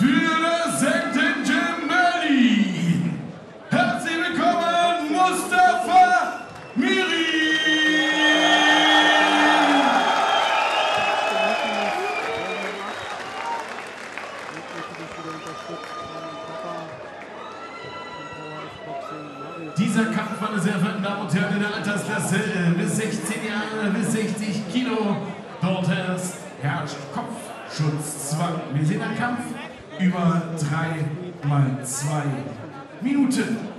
für das Second Gym Berlin. Herzlich willkommen, Mustafa Miri! Dieser Kampf, meine sehr verehrten Damen und Herren, in der Altersklasse bis 16 Jahre, bis 60 Kilo. Dort herrscht Kopfschutzzwang. Wir sehen einen Kampf über 3 mal 2 Minuten.